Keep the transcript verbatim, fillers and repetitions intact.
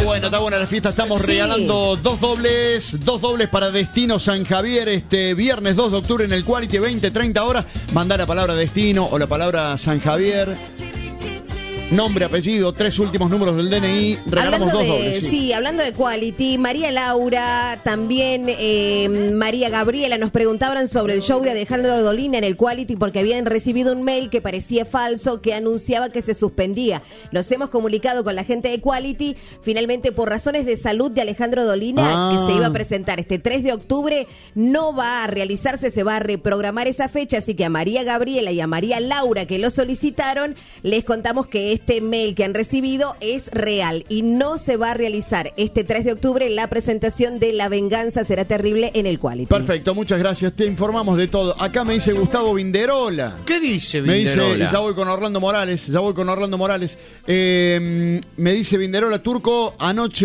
buena, está buena la fiesta. Estamos sí. regalando dos dobles, dos dobles para Destino San Javier este viernes dos de octubre en el Quality, veinte, treinta horas. Mandá la palabra Destino o la palabra San Javier. Nombre, apellido, tres últimos números del D N I. Regalamos hablando dos de, dobles. Sí. sí, hablando de Quality, María Laura, también eh, María Gabriela nos preguntaban sobre el show de Alejandro Dolina en el Quality porque habían recibido un mail que parecía falso que anunciaba que se suspendía. Los hemos comunicado con la gente de Quality. Finalmente, por razones de salud de Alejandro Dolina, ah. que se iba a presentar este tres de octubre, no va a realizarse, se va a reprogramar esa fecha. Así que a María Gabriela y a María Laura, que lo solicitaron, les contamos que este mail que han recibido es real y no se va a realizar este tres de octubre la presentación de La Venganza Será Terrible en el Quality. Perfecto, muchas gracias, te informamos de todo. Acá me dice Gustavo Vinderola. ¿Qué dice Vinderola? Me dice, ya voy con Orlando Morales, ya voy con Orlando Morales. Eh, me dice Vinderola, Turco, anoche